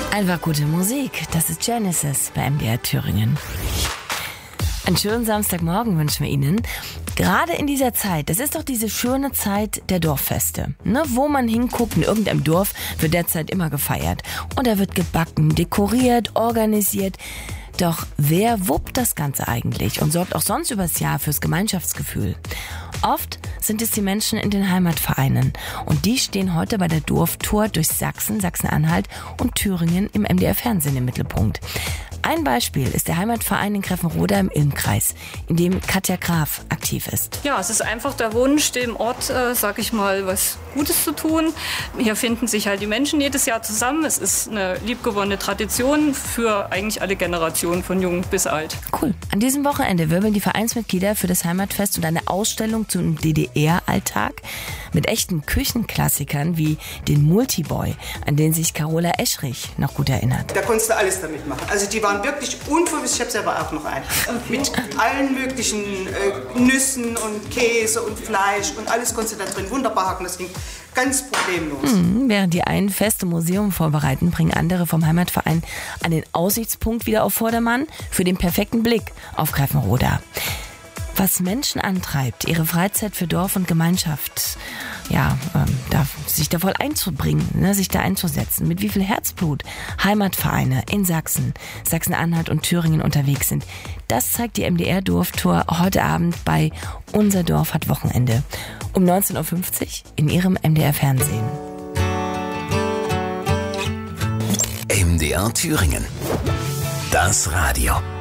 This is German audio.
Einfach gute Musik. Das ist Genesis bei MDR Thüringen. Einen schönen Samstagmorgen wünschen wir Ihnen. Gerade in dieser Zeit, das ist doch diese schöne Zeit der Dorffeste. Ne? Wo man hinguckt, in irgendeinem Dorf wird derzeit immer gefeiert. Und da wird gebacken, dekoriert, organisiert. Doch wer wuppt das Ganze eigentlich und sorgt auch sonst übers Jahr fürs Gemeinschaftsgefühl? Oft sind es die Menschen in den Heimatvereinen. Und die stehen heute bei der Dorftour durch Sachsen, Sachsen-Anhalt und Thüringen im MDR-Fernsehen im Mittelpunkt. Ein Beispiel ist der Heimatverein in Greffenroda im Ilmkreis, in dem Katja Graf aktiv ist. Ja, es ist einfach der Wunsch, dem Ort, was Gutes zu tun. Hier finden sich halt die Menschen jedes Jahr zusammen. Es ist eine liebgewonnene Tradition für eigentlich alle Generationen, von jung bis alt. Cool. An diesem Wochenende wirbeln die Vereinsmitglieder für das Heimatfest und eine Ausstellung zum DDR-Alltag mit echten Küchenklassikern wie den Multiboy, an den sich Carola Eschrich noch gut erinnert. Da konntest du alles damit machen. Also die waren wirklich unverwüstlich. Ich habe selber auch noch einen. Mit allen möglichen Nüssen und Käse und Fleisch und alles konntest du da drin wunderbar hacken. Das ging ganz problemlos. Während die einen Feste Museum vorbereiten, bringen andere vom Heimatverein einen Aussichtspunkt wieder auf Vordermann für den perfekten Blick auf Greffenroda. Was Menschen antreibt, ihre Freizeit für Dorf und Gemeinschaft, sich da voll einzubringen, sich da einzusetzen, mit wie viel Herzblut Heimatvereine in Sachsen, Sachsen-Anhalt und Thüringen unterwegs sind, das zeigt die MDR-Dorftour heute Abend bei Unser Dorf hat Wochenende um 19.50 Uhr in Ihrem MDR-Fernsehen. MDR Thüringen. Das Radio.